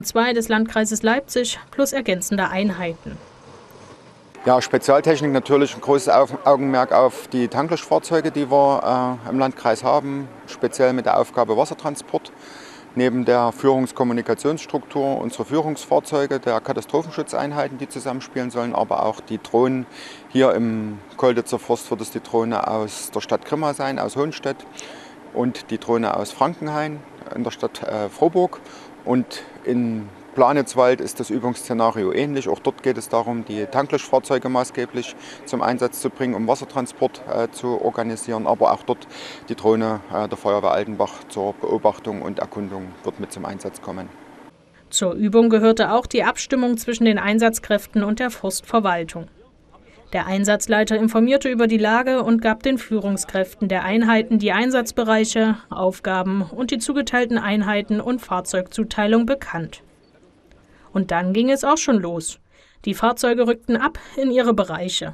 2 des Landkreises Leipzig plus ergänzende Einheiten. Ja, Spezialtechnik natürlich ein großes Augenmerk auf die Tanklöschfahrzeuge, die wir im Landkreis haben, speziell mit der Aufgabe Wassertransport. Neben der Führungskommunikationsstruktur unserer Führungsfahrzeuge, der Katastrophenschutzeinheiten, die zusammenspielen sollen, aber auch die Drohnen. Hier im Kolditzer Forst wird es die Drohne aus der Stadt Grimma sein, aus Hohnstedt, und die Drohne aus Frankenhain in der Stadt Frohburg. Und in Planitzwald ist das Übungsszenario ähnlich. Auch dort geht es darum, die Tanklöschfahrzeuge maßgeblich zum Einsatz zu bringen, um Wassertransport zu organisieren. Aber auch dort die Drohne der Feuerwehr Altenbach zur Beobachtung und Erkundung wird mit zum Einsatz kommen. Zur Übung gehörte auch die Abstimmung zwischen den Einsatzkräften und der Forstverwaltung. Der Einsatzleiter informierte über die Lage und gab den Führungskräften der Einheiten die Einsatzbereiche, Aufgaben und die zugeteilten Einheiten und Fahrzeugzuteilung bekannt. Und dann ging es auch schon los. Die Fahrzeuge rückten ab in ihre Bereiche.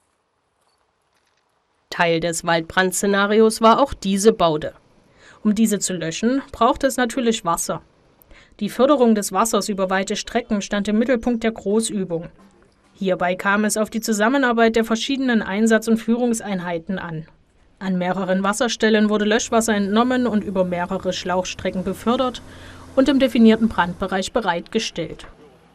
Teil des Waldbrandszenarios war auch diese Baude. Um diese zu löschen, brauchte es natürlich Wasser. Die Förderung des Wassers über weite Strecken stand im Mittelpunkt der Großübung. Hierbei kam es auf die Zusammenarbeit der verschiedenen Einsatz- und Führungseinheiten an. An mehreren Wasserstellen wurde Löschwasser entnommen und über mehrere Schlauchstrecken befördert und im definierten Brandbereich bereitgestellt.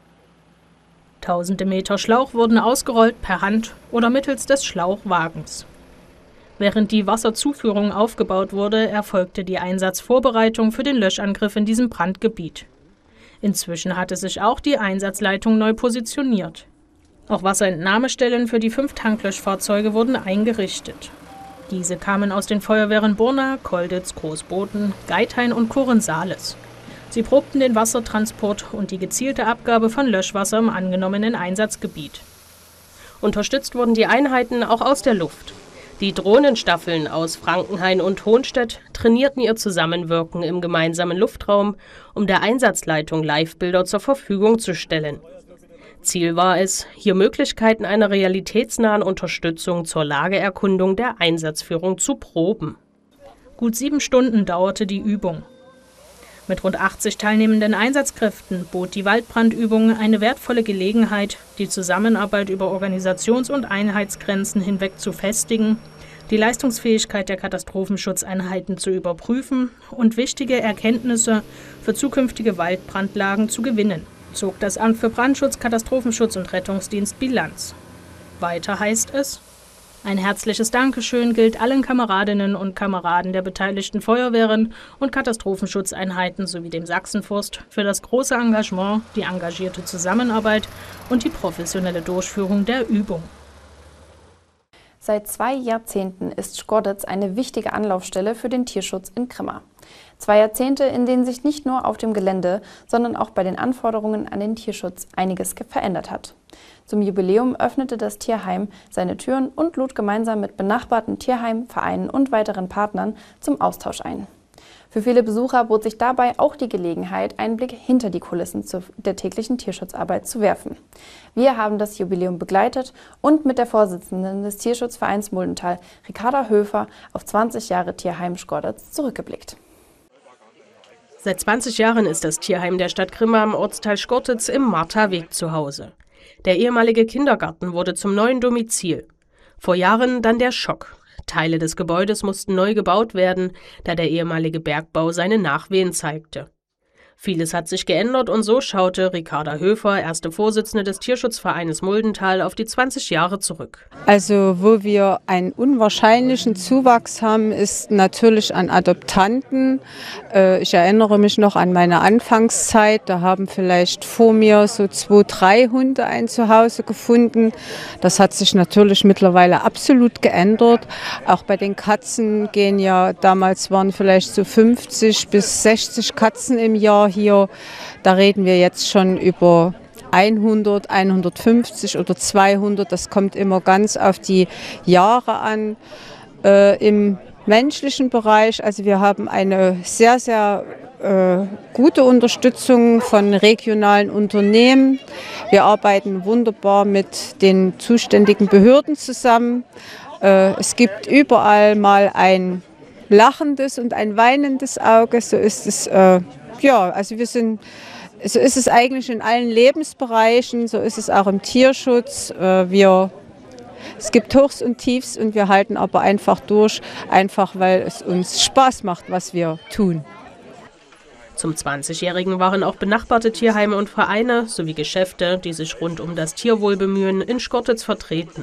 Tausende Meter Schlauch wurden ausgerollt per Hand oder mittels des Schlauchwagens. Während die Wasserzuführung aufgebaut wurde, erfolgte die Einsatzvorbereitung für den Löschangriff in diesem Brandgebiet. Inzwischen hatte sich auch die Einsatzleitung neu positioniert. Auch Wasserentnahmestellen für die 5 Tanklöschfahrzeuge wurden eingerichtet. Diese kamen aus den Feuerwehren Borna, Kolditz, Großboden, Geithain und Korensaales. Sie probten den Wassertransport und die gezielte Abgabe von Löschwasser im angenommenen Einsatzgebiet. Unterstützt wurden die Einheiten auch aus der Luft. Die Drohnenstaffeln aus Frankenhain und Hohnstedt trainierten ihr Zusammenwirken im gemeinsamen Luftraum, um der Einsatzleitung Livebilder zur Verfügung zu stellen. Ziel war es, hier Möglichkeiten einer realitätsnahen Unterstützung zur Lageerkundung der Einsatzführung zu proben. Gut 7 Stunden dauerte die Übung. Mit rund 80 teilnehmenden Einsatzkräften bot die Waldbrandübung eine wertvolle Gelegenheit, die Zusammenarbeit über Organisations- und Einheitsgrenzen hinweg zu festigen, die Leistungsfähigkeit der Katastrophenschutzeinheiten zu überprüfen und wichtige Erkenntnisse für zukünftige Waldbrandlagen zu gewinnen, zog das Amt für Brandschutz, Katastrophenschutz und Rettungsdienst Bilanz. Weiter heißt es: Ein herzliches Dankeschön gilt allen Kameradinnen und Kameraden der beteiligten Feuerwehren und Katastrophenschutzeinheiten sowie dem Sachsenforst für das große Engagement, die engagierte Zusammenarbeit und die professionelle Durchführung der Übung. Seit 2 Jahrzehnten ist Schkorditz eine wichtige Anlaufstelle für den Tierschutz in Grimma. 2 Jahrzehnte, in denen sich nicht nur auf dem Gelände, sondern auch bei den Anforderungen an den Tierschutz einiges verändert hat. Zum Jubiläum öffnete das Tierheim seine Türen und lud gemeinsam mit benachbarten Tierheimen, Vereinen und weiteren Partnern zum Austausch ein. Für viele Besucher bot sich dabei auch die Gelegenheit, einen Blick hinter die Kulissen der täglichen Tierschutzarbeit zu werfen. Wir haben das Jubiläum begleitet und mit der Vorsitzenden des Tierschutzvereins Muldental, Ricarda Höfer, auf 20 Jahre Tierheim Schkorditz zurückgeblickt. Seit 20 Jahren ist das Tierheim der Stadt Grimma im Ortsteil Schkorditz im Marthaweg zu Hause. Der ehemalige Kindergarten wurde zum neuen Domizil. Vor Jahren dann der Schock. Teile des Gebäudes mussten neu gebaut werden, da der ehemalige Bergbau seine Nachwehen zeigte. Vieles hat sich geändert und so schaute Ricarda Höfer, erste Vorsitzende des Tierschutzvereines Muldental, auf die 20 Jahre zurück. Also wo wir einen unwahrscheinlichen Zuwachs haben, ist natürlich an Adoptanten. Ich erinnere mich noch an meine Anfangszeit, da haben vielleicht vor mir so 2, 3 Hunde ein Zuhause gefunden. Das hat sich natürlich mittlerweile absolut geändert. Auch bei den Katzen gehen ja, damals waren vielleicht so 50 bis 60 Katzen im Jahr hier. Da reden wir jetzt schon über 100, 150 oder 200. Das kommt immer ganz auf die Jahre an. Im menschlichen Bereich, also wir haben eine sehr, sehr gute Unterstützung von regionalen Unternehmen. Wir arbeiten wunderbar mit den zuständigen Behörden zusammen. Es gibt überall mal ein lachendes und ein weinendes Auge, so ist es. Ja, also wir sind So ist es eigentlich in allen Lebensbereichen, so ist es auch im Tierschutz. Es gibt Hochs und Tiefs und wir halten aber einfach durch, einfach weil es uns Spaß macht, was wir tun. Zum 20-Jährigen waren auch benachbarte Tierheime und Vereine sowie Geschäfte, die sich rund um das Tierwohl bemühen, in Schkortitz vertreten.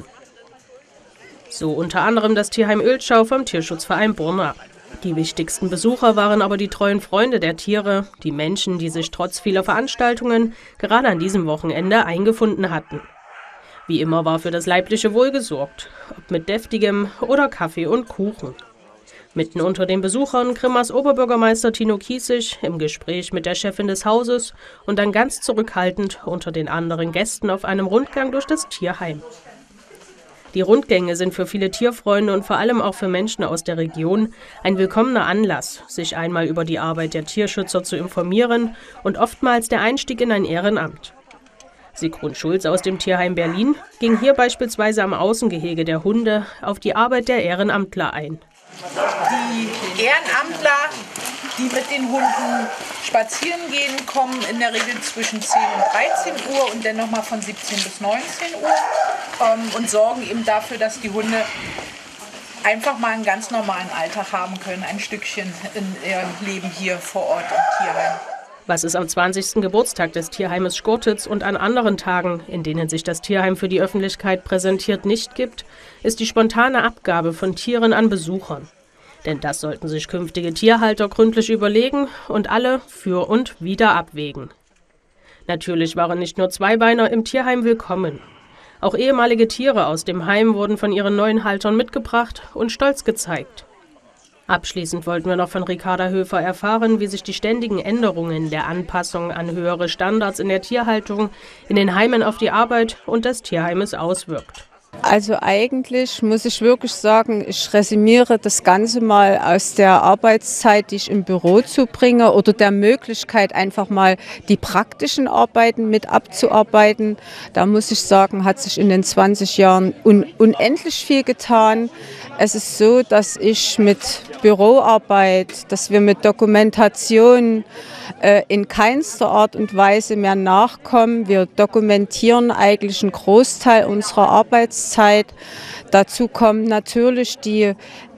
So unter anderem das Tierheim Oeltschau vom Tierschutzverein Brunner. Die wichtigsten Besucher waren aber die treuen Freunde der Tiere, die Menschen, die sich trotz vieler Veranstaltungen gerade an diesem Wochenende eingefunden hatten. Wie immer war für das leibliche Wohl gesorgt, ob mit deftigem oder Kaffee und Kuchen. Mitten unter den Besuchern Krimmers Oberbürgermeister Tino Kiesig im Gespräch mit der Chefin des Hauses und dann ganz zurückhaltend unter den anderen Gästen auf einem Rundgang durch das Tierheim. Die Rundgänge sind für viele Tierfreunde und vor allem auch für Menschen aus der Region ein willkommener Anlass, sich einmal über die Arbeit der Tierschützer zu informieren und oftmals der Einstieg in ein Ehrenamt. Sigrun Schulz aus dem Tierheim Berlin ging hier beispielsweise am Außengehege der Hunde auf die Arbeit der Ehrenamtler ein. Die Ehrenamtler, die mit den Hunden spazieren gehen, kommen in der Regel zwischen 10 und 13 Uhr und dann nochmal von 17 bis 19 Uhr und sorgen eben dafür, dass die Hunde einfach mal einen ganz normalen Alltag haben können, ein Stückchen in ihrem Leben hier vor Ort im Tierheim. Was es am 20. Geburtstag des Tierheimes Schkortitz und an anderen Tagen, in denen sich das Tierheim für die Öffentlichkeit präsentiert, nicht gibt, ist die spontane Abgabe von Tieren an Besuchern. Denn das sollten sich künftige Tierhalter gründlich überlegen und alle für und wider abwägen. Natürlich waren nicht nur Zweibeiner im Tierheim willkommen. Auch ehemalige Tiere aus dem Heim wurden von ihren neuen Haltern mitgebracht und stolz gezeigt. Abschließend wollten wir noch von Ricarda Höfer erfahren, wie sich die ständigen Änderungen der Anpassung an höhere Standards in der Tierhaltung in den Heimen auf die Arbeit und des Tierheimes auswirkt. Also eigentlich muss ich wirklich sagen, ich resümiere das Ganze mal aus der Arbeitszeit, die ich im Büro zubringe oder der Möglichkeit, einfach mal die praktischen Arbeiten mit abzuarbeiten. Da muss ich sagen, hat sich in den 20 Jahren unendlich viel getan. Es ist so, dass ich mit Büroarbeit, dass wir mit Dokumentation in keinster Art und Weise mehr nachkommen. Wir dokumentieren eigentlich einen Großteil unserer Arbeitszeit. Dazu kommen natürlich die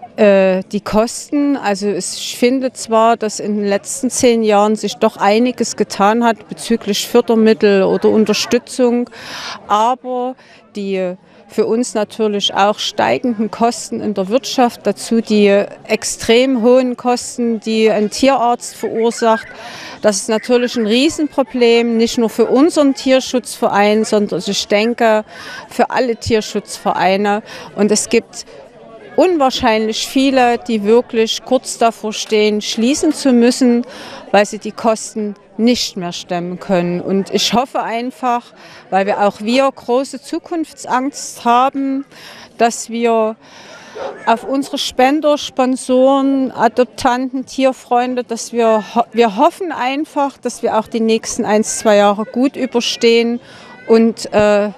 Kosten. Also ich finde zwar, dass in den letzten 10 Jahren sich doch einiges getan hat bezüglich Fördermittel oder Unterstützung, aber die für uns natürlich auch steigenden Kosten in der Wirtschaft, dazu die extrem hohen Kosten, die ein Tierarzt verursacht. Das ist natürlich ein Riesenproblem, nicht nur für unseren Tierschutzverein, sondern ich denke für alle Tierschutzvereine. Und es gibt unwahrscheinlich viele, die wirklich kurz davor stehen, schließen zu müssen, weil sie die Kosten nicht mehr stemmen können. Und ich hoffe einfach, weil wir große Zukunftsangst haben, dass wir auf unsere Spender, Sponsoren, Adoptanten, Tierfreunde, dass wir hoffen einfach, dass wir auch die nächsten 1-2 Jahre gut überstehen und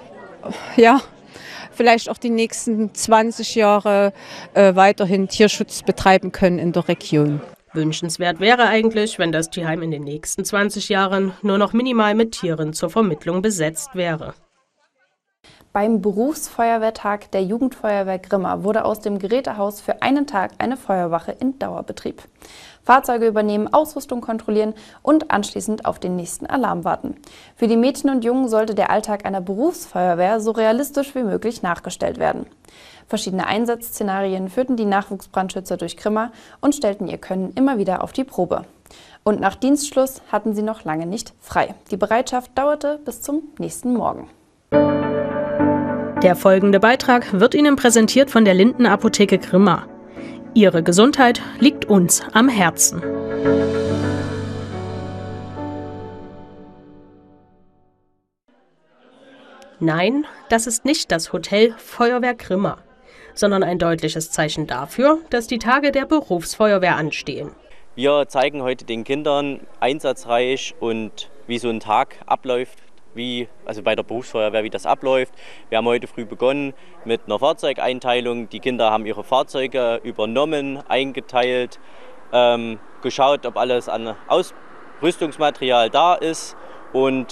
vielleicht auch die nächsten 20 Jahre weiterhin Tierschutz betreiben können in der Region. Wünschenswert wäre eigentlich, wenn das Tierheim in den nächsten 20 Jahren nur noch minimal mit Tieren zur Vermittlung besetzt wäre. Beim Berufsfeuerwehrtag der Jugendfeuerwehr Grimma wurde aus dem Gerätehaus für einen Tag eine Feuerwache in Dauerbetrieb. Fahrzeuge übernehmen, Ausrüstung kontrollieren und anschließend auf den nächsten Alarm warten. Für die Mädchen und Jungen sollte der Alltag einer Berufsfeuerwehr so realistisch wie möglich nachgestellt werden. Verschiedene Einsatzszenarien führten die Nachwuchsbrandschützer durch Grimma und stellten ihr Können immer wieder auf die Probe. Und nach Dienstschluss hatten sie noch lange nicht frei. Die Bereitschaft dauerte bis zum nächsten Morgen. Der folgende Beitrag wird Ihnen präsentiert von der Linden Apotheke Grimma. Ihre Gesundheit liegt uns am Herzen. Nein, das ist nicht das Hotel Feuerwehr Grimma, sondern ein deutliches Zeichen dafür, dass die Tage der Berufsfeuerwehr anstehen. Wir zeigen heute den Kindern einsatzreich und wie so ein Tag abläuft, also bei der Berufsfeuerwehr, wie das abläuft. Wir haben heute früh begonnen mit einer Fahrzeugeinteilung. Die Kinder haben ihre Fahrzeuge übernommen, eingeteilt, geschaut, ob alles an Ausrüstungsmaterial da ist Und